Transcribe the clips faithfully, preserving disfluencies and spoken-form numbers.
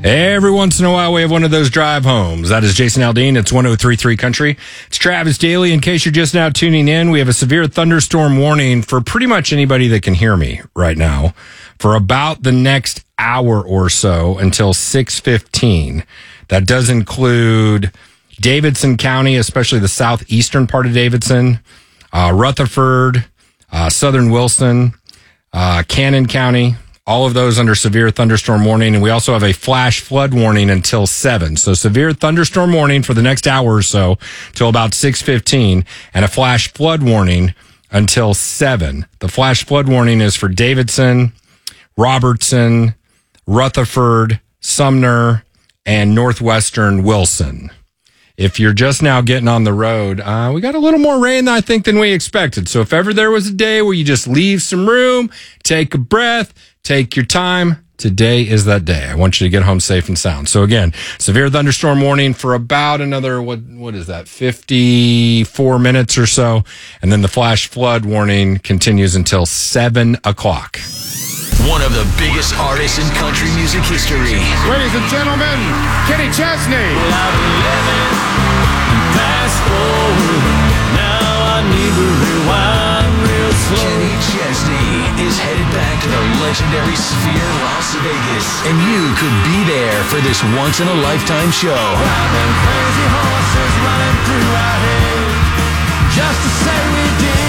Every once in a while, we have one of those drive homes. That is Jason Aldean. It's one oh three point three Country. It's Travis Daly. In case you're just now tuning in, we have a severe thunderstorm warning for pretty much anybody that can hear me right now for about the next hour or so until six fifteen. That does include Davidson County, especially the southeastern part of Davidson, uh, Rutherford, uh, southern Wilson, uh, Cannon County. All of those under severe thunderstorm warning. And we also have a flash flood warning until seven. So severe thunderstorm warning for the next hour or so till about six fifteen and a flash flood warning until seven. The flash flood warning is for Davidson, Robertson, Rutherford, Sumner, and northwestern Wilson. If you're just now getting on the road, uh, we got a little more rain, I think, than we expected. So if ever there was a day where you just leave some room, take a breath, take your time, today is that day. I want you to get home safe and sound. So again, severe thunderstorm warning for about another, what what is that, fifty-four minutes or so. And then the flash flood warning continues until seven o'clock. One of the biggest artists in country music history. Ladies and gentlemen, Kenny Chesney. Well, I've been living fast forward. Now I need to rewind real slow. Kenny Chesney is headed back to the legendary Sphere Las Vegas. And you could be there for this once-in-a-lifetime show. Driving crazy horses running through our head. Just to say we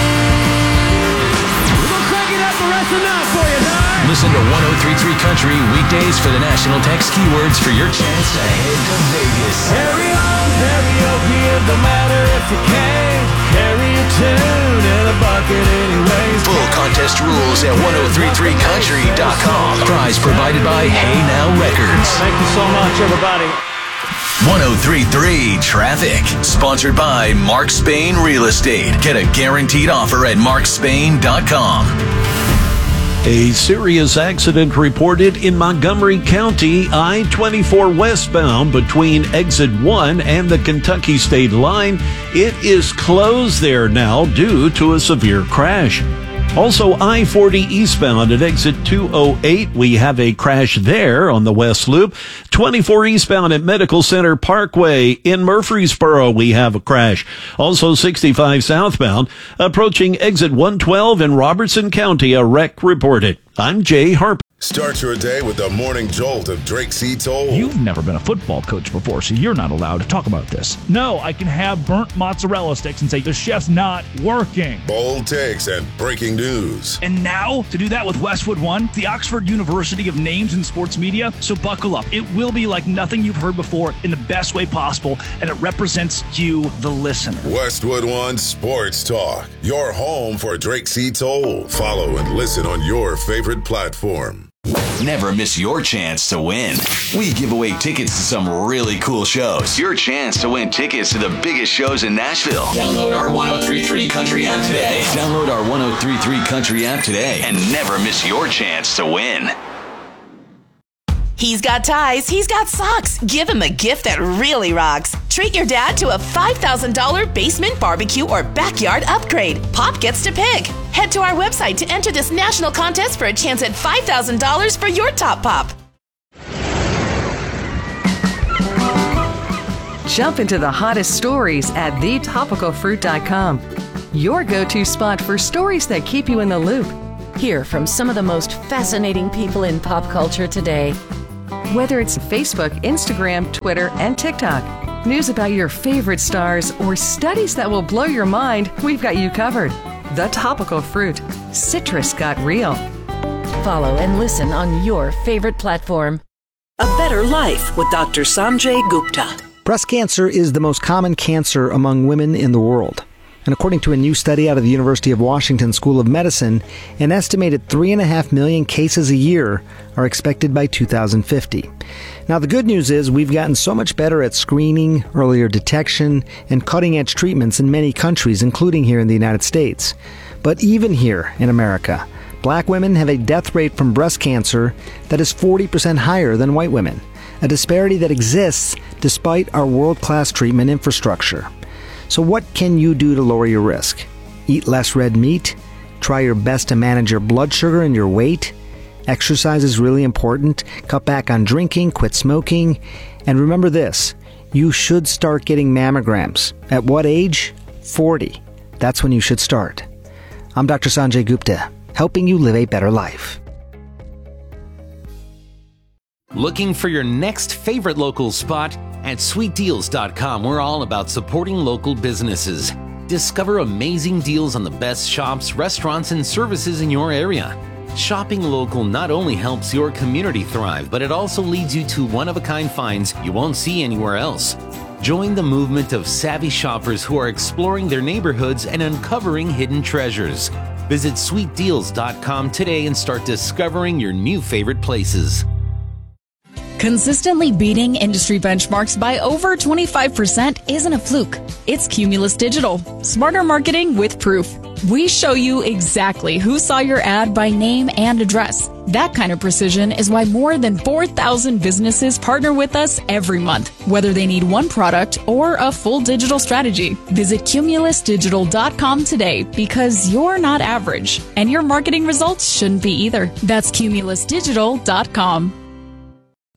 did. We're gonna crank it up the rest of the night for you, Doc. Listen to one oh three point three Country weekdays for the national text keywords for your chance to head to Vegas. Carry on, karaoke, it don't matter if you can't. Carry a tune in a bucket anyways. Full contest rules at one oh three point three country dot com. Prize provided by Hey Now Records. Thank you so much, everybody. one oh three point three Traffic. Sponsored by Mark Spain Real Estate. Get a guaranteed offer at mark spain dot com. A serious accident reported in Montgomery County, I twenty-four westbound between exit one and the Kentucky state line. It is closed there now due to a severe crash. Also, I forty eastbound at exit two oh eight. We have a crash there on the West Loop. twenty-four eastbound at Medical Center Parkway in Murfreesboro. We have a crash. Also, sixty-five southbound approaching exit one twelve in Robertson County. A wreck reported. I'm Jay Harper. Start your day with the morning jolt of Drake C. Toll. You've never been a football coach before, so you're not allowed to talk about this. No, I can have burnt mozzarella sticks and say the chef's not working. Bold takes and breaking news. And now, to do that with Westwood One, the Oxford University of Names in Sports Media. So buckle up. It will be like nothing you've heard before in the best way possible, and it represents you, the listener. Westwood One Sports Talk, your home for Drake C. Toll. Follow and listen on your favorite platform. Never miss your chance to win. We give away tickets to some really cool shows. Your chance to win tickets to the biggest shows in Nashville. Download our one oh three point three Country app today. Download our one oh three point three Country app today and never miss your chance to win. He's got ties, he's got socks. Give him a gift that really rocks. Treat your dad to a five thousand dollars basement barbecue or backyard upgrade. Pop gets to pick. Head to our website to enter this national contest for a chance at five thousand dollars for your top pop. Jump into the hottest stories at the topical fruit dot com. Your go-to spot for stories that keep you in the loop. Hear from some of the most fascinating people in pop culture today. Whether it's Facebook, Instagram, Twitter, and TikTok, news about your favorite stars, or studies that will blow your mind, we've got you covered. The Topical Fruit. Citrus got real. Follow and listen on your favorite platform. A Better Life with Doctor Sanjay Gupta. Breast cancer is the most common cancer among women in the world. And according to a new study out of the University of Washington School of Medicine, an estimated three and a half million cases a year are expected by two thousand fifty. Now, the good news is we've gotten so much better at screening, earlier detection, and cutting-edge treatments in many countries, including here in the United States. But even here in America, black women have a death rate from breast cancer that is forty percent higher than white women, a disparity that exists despite our world-class treatment infrastructure. So what can you do to lower your risk? Eat less red meat? Try your best to manage your blood sugar and your weight? Exercise is really important. Cut back on drinking, quit smoking, and remember this, you should start getting mammograms. At what age? forty. That's when you should start. I'm Doctor Sanjay Gupta, helping you live a better life. Looking for your next favorite local spot? At sweet deals dot com, we're all about supporting local businesses. Discover amazing deals on the best shops, restaurants, and services in your area. Shopping local not only helps your community thrive, but it also leads you to one-of-a-kind finds you won't see anywhere else. Join the movement of savvy shoppers who are exploring their neighborhoods and uncovering hidden treasures. Visit sweet deals dot com today and start discovering your new favorite places. Consistently beating industry benchmarks by over twenty-five percent isn't a fluke. It's Cumulus Digital. Smarter marketing with proof. We show you exactly who saw your ad by name and address. That kind of precision is why more than four thousand businesses partner with us every month, whether they need one product or a full digital strategy. Visit cumulus digital dot com today because you're not average, and your marketing results shouldn't be either. That's cumulus digital dot com.